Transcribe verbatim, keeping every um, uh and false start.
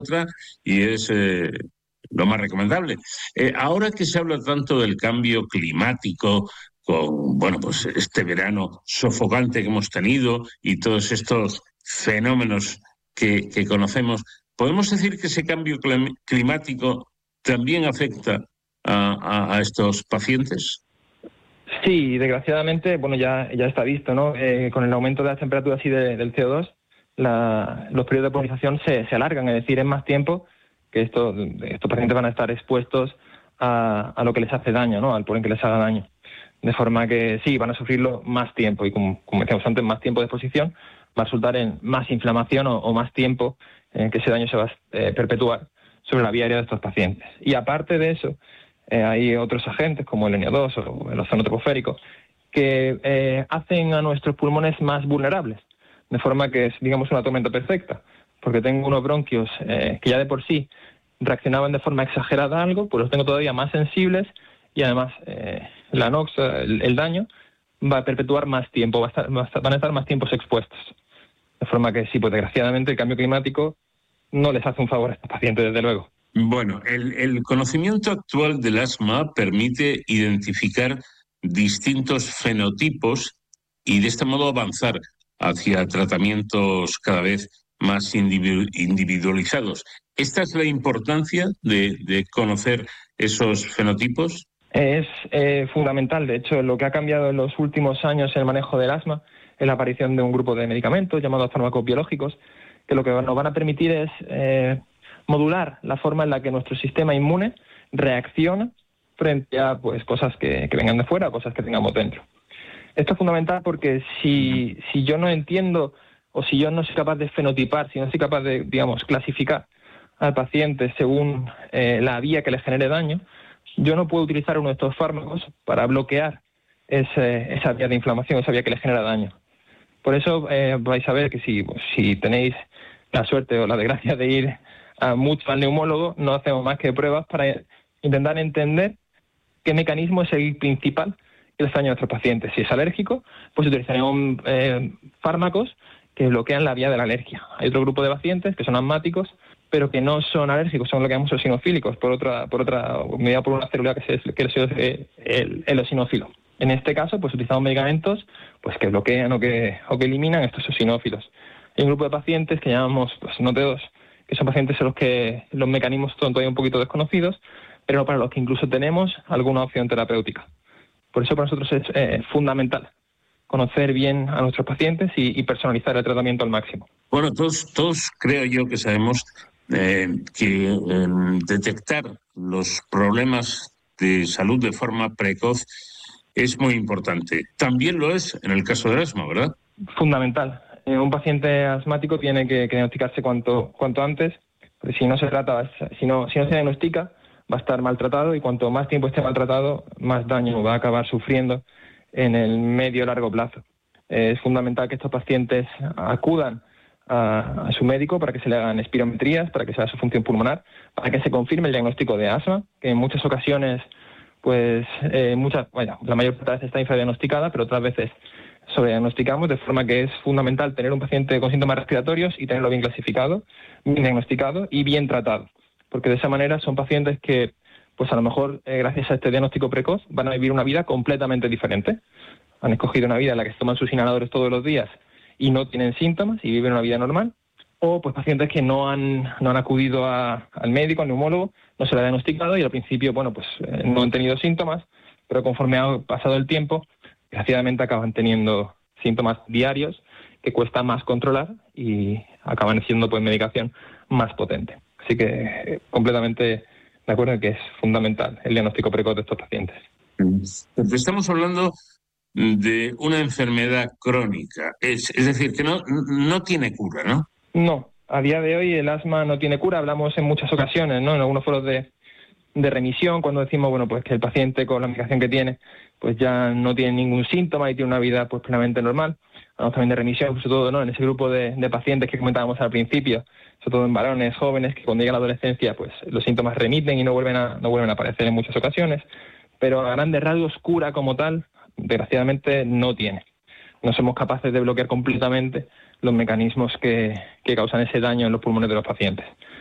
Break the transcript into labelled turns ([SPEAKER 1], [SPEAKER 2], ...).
[SPEAKER 1] otra y es eh, lo más recomendable. Eh, ahora que se habla tanto del cambio climático, con bueno, pues este verano sofocante que hemos tenido y todos estos fenómenos que, que conocemos, ¿podemos decir que ese cambio clim- climático también afecta a, a- a estos pacientes?
[SPEAKER 2] Sí, desgraciadamente, bueno, ya, ya está visto, ¿no? Eh, con el aumento de las temperaturas y de- del C O dos, la- los periodos de polinización se, se alargan, es decir, es más tiempo que esto- estos pacientes van a estar expuestos a, a lo que les hace daño, ¿no? Al polen que les haga daño. De forma que sí, van a sufrirlo más tiempo y como, como decíamos antes, más tiempo de exposición va a resultar en más inflamación o, o más tiempo en que ese daño se va a eh, perpetuar sobre la vía aérea de estos pacientes. Y aparte de eso, eh, hay otros agentes como el N O dos o el ozono troposférico que eh, hacen a nuestros pulmones más vulnerables, de forma que es, digamos, una tormenta perfecta, porque tengo unos bronquios eh, que ya de por sí reaccionaban de forma exagerada a algo, pues los tengo todavía más sensibles y además eh, la NOx, el, el daño, va a perpetuar más tiempo, va a estar, va a estar, van a estar más tiempos expuestos. De forma que sí, pues desgraciadamente el cambio climático no les hace un favor a estos pacientes, desde luego.
[SPEAKER 1] Bueno, el, el conocimiento actual del asma permite identificar distintos fenotipos y de este modo avanzar hacia tratamientos cada vez más individu- individualizados. ¿Esta es la importancia de, de conocer esos fenotipos?
[SPEAKER 2] Es eh, fundamental, de hecho, lo que ha cambiado en los últimos años en el manejo del asma es la aparición de un grupo de medicamentos llamados fármacos biológicos, que lo que nos van a permitir es eh, modular la forma en la que nuestro sistema inmune reacciona frente a pues cosas que, que vengan de fuera o cosas que tengamos dentro. Esto es fundamental porque si, si yo no entiendo o si yo no soy capaz de fenotipar, si no soy capaz de, digamos, clasificar al paciente según eh, la vía que le genere daño, yo no puedo utilizar uno de estos fármacos para bloquear ese, esa vía de inflamación, esa vía que le genera daño. Por eso eh, vais a ver que si, pues, si tenéis la suerte o la desgracia de ir a mucho al neumólogo, no hacemos más que pruebas para intentar entender qué mecanismo es el principal que les daña a nuestros pacientes. Si es alérgico, pues utilizaremos eh, fármacos que bloquean la vía de la alergia. Hay otro grupo de pacientes que son asmáticos, pero que no son alérgicos, son lo que llamamos eosinofílicos, por otra, por otra, medida por una célula que, se, que es el, el, el eosinófilo. En este caso, pues utilizamos medicamentos pues, que bloquean o que, o que eliminan estos eosinófilos. Hay un grupo de pacientes que llamamos pues, N O T dos, que son pacientes en los que los mecanismos son todavía un poquito desconocidos, pero para los que incluso tenemos alguna opción terapéutica. Por eso para nosotros es eh, fundamental conocer bien a nuestros pacientes y, y personalizar el tratamiento al máximo.
[SPEAKER 1] Bueno, todos, todos creo yo que sabemos eh, que eh, detectar los problemas de salud de forma precoz es muy importante. También lo es en el caso del asma, ¿verdad?
[SPEAKER 2] Fundamental. Eh, un paciente asmático tiene que, que diagnosticarse cuanto, cuanto antes, porque si no se trata, si no, si no se diagnostica, va a estar maltratado y cuanto más tiempo esté maltratado, más daño va a acabar sufriendo en el medio largo plazo. Eh, es fundamental que estos pacientes acudan a, a su médico para que se le hagan espirometrías, para que se haga su función pulmonar, para que se confirme el diagnóstico de asma, que en muchas ocasiones, pues, eh, muchas, bueno, la mayor parte de veces está infradiagnosticada, pero otras veces sobrediagnosticamos, de forma que es fundamental tener un paciente con síntomas respiratorios y tenerlo bien clasificado, bien diagnosticado y bien tratado, porque de esa manera son pacientes que, pues a lo mejor, eh, gracias a este diagnóstico precoz, van a vivir una vida completamente diferente. Han escogido una vida en la que se toman sus inhaladores todos los días y no tienen síntomas y viven una vida normal, o pues pacientes que no han, no han acudido a, al médico, al neumólogo, no se le ha diagnosticado y al principio, bueno, pues eh, no han tenido síntomas, pero conforme ha pasado el tiempo, desgraciadamente acaban teniendo síntomas diarios que cuesta más controlar y acaban siendo pues medicación más potente. Así que eh, completamente de acuerdo en que es fundamental el diagnóstico precoz de estos pacientes.
[SPEAKER 1] Porque estamos hablando de una enfermedad crónica, es, es decir, que no, no tiene cura, ¿no?
[SPEAKER 2] No, a día de hoy el asma no tiene cura, hablamos en muchas ocasiones, ¿no? En algunos foros de, de remisión, cuando decimos, bueno, pues que el paciente con la medicación que tiene, pues ya no tiene ningún síntoma y tiene una vida pues plenamente normal. Hablamos también de remisión, sobre todo, ¿no? En ese grupo de, de pacientes que comentábamos al principio, sobre todo en varones jóvenes, que cuando llega la adolescencia, pues los síntomas remiten y no vuelven a, no vuelven a aparecer en muchas ocasiones. Pero a grandes rasgos, cura como tal, desgraciadamente no tiene. No somos capaces de bloquear completamente los mecanismos que, que causan ese daño en los pulmones de los pacientes.